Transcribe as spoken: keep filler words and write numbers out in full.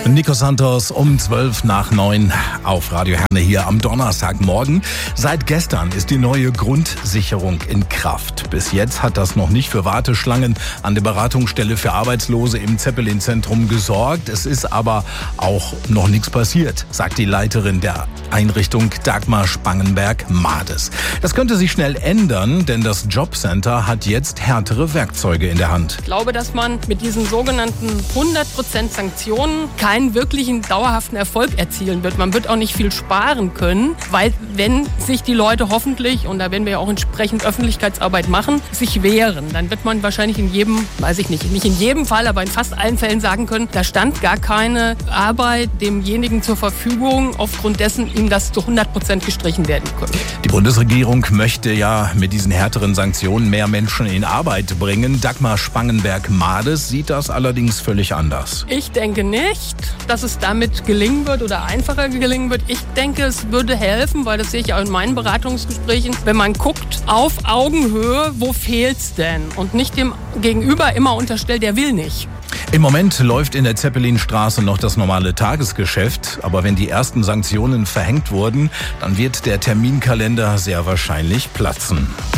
Nico Santos um zwölf nach neun auf Radio Herne hier am Donnerstagmorgen. Seit gestern ist die neue Grundsicherung in Kraft. Bis jetzt hat das noch nicht für Warteschlangen an der Beratungsstelle für Arbeitslose im Zeppelin-Zentrum gesorgt. Es ist aber auch noch nichts passiert, sagt die Leiterin der Einrichtung Dagmar Spangenberg-Mades. Das könnte sich schnell ändern, denn das Jobcenter hat jetzt härtere Werkzeuge in der Hand. Ich glaube, dass man mit diesen sogenannten hundert Prozent Sanktionen keinen wirklichen dauerhaften Erfolg erzielen wird. Man wird auch nicht viel sparen können, weil wenn sich die Leute hoffentlich, und da werden wir ja auch entsprechend Öffentlichkeitsarbeit machen, sich wehren, dann wird man wahrscheinlich in jedem, weiß ich nicht, nicht in jedem Fall, aber in fast allen Fällen sagen können, da stand gar keine Arbeit demjenigen zur Verfügung, aufgrund dessen ihm das zu hundert Prozent gestrichen werden könnte. Die Bundesregierung möchte ja mit diesen härteren Sanktionen mehr Menschen in Arbeit bringen. Dagmar Spangenberg-Mades sieht das allerdings völlig anders. Ich denke nicht, dass es damit gelingen wird oder einfacher gelingen wird. Ich denke, es würde helfen, weil das sehe ich auch in meinen Beratungsgesprächen, wenn man guckt, auf Augenhöhe, wo fehlt's denn? Und nicht dem Gegenüber immer unterstellt, der will nicht. Im Moment läuft in der Zeppelinstraße noch das normale Tagesgeschäft. Aber wenn die ersten Sanktionen verhängt wurden, dann wird der Terminkalender sehr wahrscheinlich platzen.